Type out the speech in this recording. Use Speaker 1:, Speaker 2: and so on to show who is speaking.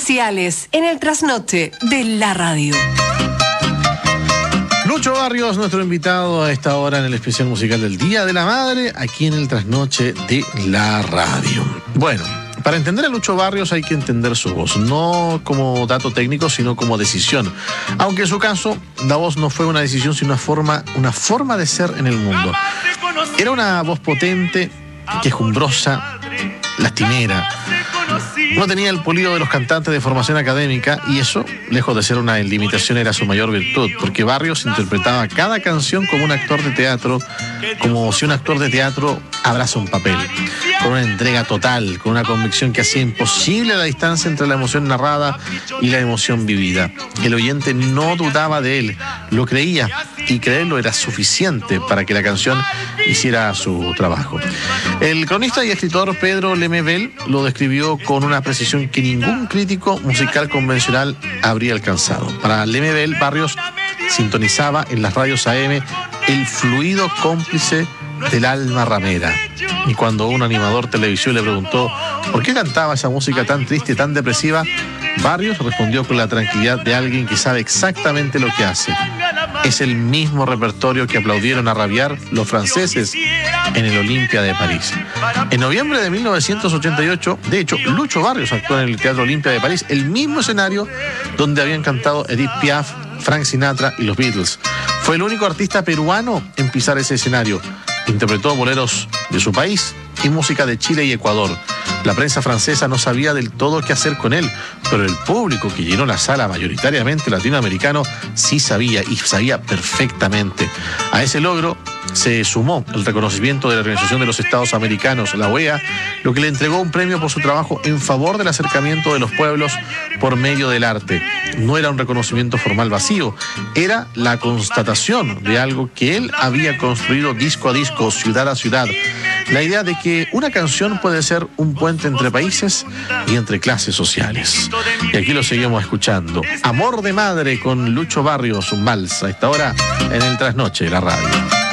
Speaker 1: especiales en el trasnoche de la radio.
Speaker 2: Lucho Barrios, nuestro invitado a esta hora en el especial musical del Día de la Madre, aquí en el trasnoche de la radio. Bueno, para entender a Lucho Barrios hay que entender su voz, no como dato técnico, sino como decisión. Aunque en su caso, la voz no fue una decisión, sino una forma de ser en el mundo. Era una voz potente, quejumbrosa, lastimera. No tenía el pulido de los cantantes de formación académica y eso, lejos de ser una limitación, era su mayor virtud, porque Barrios interpretaba cada canción como un actor de teatro, como si un actor de teatro abraza un papel, con una entrega total, con una convicción que hacía imposible la distancia entre la emoción narrada y la emoción vivida. El oyente no dudaba de él, lo creía, y creerlo era suficiente para que la canción hiciera su trabajo. El cronista y escritor Pedro Lemebel lo describió con una precisión que ningún crítico musical convencional habría alcanzado. Para Lemebel, Barrios sintonizaba en las radios AM el fluido cómplice del alma ramera. Y cuando un animador televisivo le preguntó por qué cantaba esa música tan triste, tan depresiva, Barrios respondió con la tranquilidad de alguien que sabe exactamente lo que hace. Es el mismo repertorio que aplaudieron a rabiar los franceses en el Olimpia de París. En noviembre de 1988, de hecho, Lucho Barrios actuó en el Teatro Olimpia de París, el mismo escenario donde habían cantado Edith Piaf, Frank Sinatra y los Beatles. Fue el único artista peruano en pisar ese escenario. Interpretó boleros de su país y música de Chile y Ecuador. La prensa francesa no sabía del todo qué hacer con él, pero el público que llenó la sala, mayoritariamente latinoamericano, sí sabía, y sabía perfectamente. A ese logro se sumó el reconocimiento de la Organización de los Estados Americanos, la OEA, lo que le entregó un premio por su trabajo en favor del acercamiento de los pueblos por medio del arte. No era un reconocimiento formal vacío, era la constatación de algo que él había construido disco a disco, ciudad a ciudad. La idea de que una canción puede ser un puente entre países y entre clases sociales. Y aquí lo seguimos escuchando. Amor de madre con Lucho Barrios, un vals a esta hora en el trasnoche de la radio.